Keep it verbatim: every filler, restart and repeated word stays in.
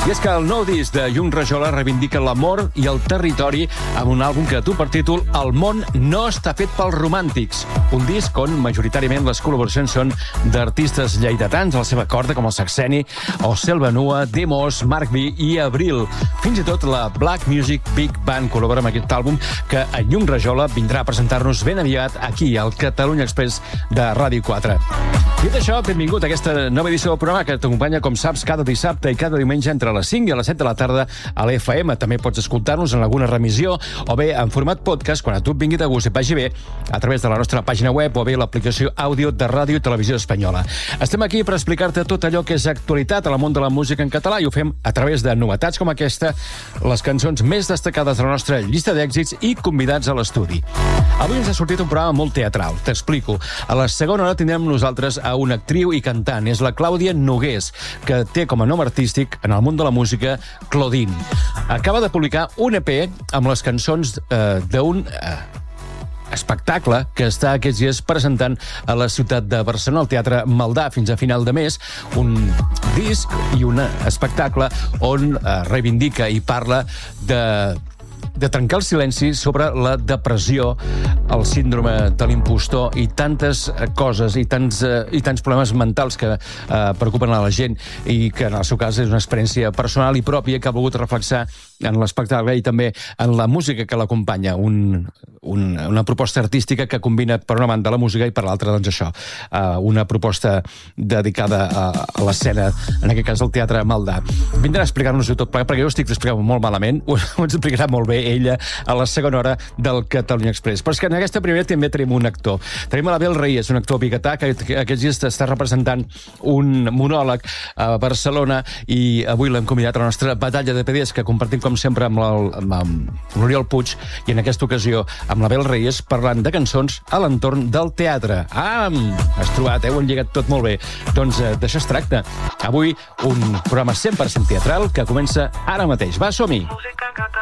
I és que el nou disc de Yung Rajola reivindica l'amor i el territori amb un àlbum que du per títol El món no està fet pels romàntics. Un disc on majoritàriament les col·laboracions són d'artistes lleidatans a la seva corda, com el Saxeni, o Selva Nua, Demos, Marc B i Abril. Fins i tot la Black Music Big Band col·labora amb aquest àlbum que en Yung Rajola vindrà a presentar-nos ben aviat aquí, al Catalunya Express de Ràdio quatre. Dit això, benvingut a aquesta nova edició del programa que t'acompanya, com saps, cada dissabte i cada diumenge entre les cinc i les set de la tarda a l'F M. També pots escoltar-nos en alguna remissió o bé en format podcast quan a tu et vingui de gust i et vagi bé a través de la nostra pàgina web o bé l'aplicació àudio de Ràdio i Televisió Espanyola. Estem aquí per explicar-te tot allò que és actualitat al món de la música en català i ho fem a través de novetats com aquesta, les cançons més destacades de la nostra llista d'èxits i convidats a l'estudi. Avui ens ha sortit un programa molt teatral, t'explico. A la segona hora tindrem nosaltres a una actriu i cantant, és la Clàudia Nogués, que té com a nom artístic en el món de la música Claudine. Acaba de publicar un E P amb les cançons eh, d'un eh, espectacle que està aquests dies presentant a la ciutat de Barcelona, al Teatre Maldà, fins a final de mes, un disc i un espectacle on eh, reivindica i parla de de trencar el silenci sobre la depressió, el síndrome de l'impostor i tantes coses i tants, uh, i tants problemes mentals que uh, preocupen a la gent i que en el seu cas és una experiència personal i pròpia que ha volgut reflexar en l'espectacle i també en la música que l'acompanya. Un, un, una proposta artística que combina per una banda la música i per l'altra, doncs això, uh, una proposta dedicada a, a l'escena, en aquest cas al Teatre Maldà. Vindrà a explicar-nos-ho tot plegat, perquè jo estic explicant molt malament, ho, ho ens explicarà molt bé ella a la segona hora del Catalunya Express. Però és que en aquesta primera també tenim un actor. Tenim a l'Abel Reyes, un actor biguetà que aquests dies està representant un monòleg a Barcelona i avui l'hem convidat a la nostra batalla de P Ds que compartim com sempre amb l'Oriol Puig i en aquesta ocasió amb l'Abel Reyes parlant de cançons a l'entorn del teatre. Ah, has trobat, eh? Ho hem lligat tot molt bé. Doncs eh, d'això es tracta. Avui un programa cent per cent teatral que comença ara mateix. Va, som-hi!